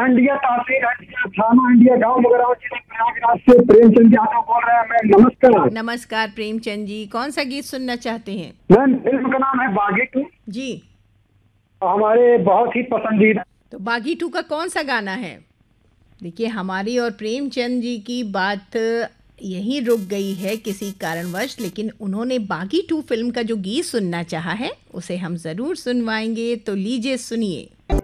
हंडिया, तहसील हंडिया, थाना हंडिया, गांव मगराव, जिला प्रयागराज से प्रेमचंद यादव बोल रहे हैं मैम। नमस्कार। नमस्कार प्रेमचंद जी, कौन सा गीत सुनना चाहते हैं? मैम फिल्म का नाम है बागी 2, जी, हमारे बहुत ही पसंदीदा। तो बागी 2 का कौन सा गाना है? देखिए, हमारी और प्रेमचंद जी की बात यहीं रुक गई है किसी कारणवश, लेकिन उन्होंने बागी 2 फिल्म का जो गीत सुनना चाहा है उसे हम ज़रूर सुनवाएंगे, तो लीजिए सुनिए।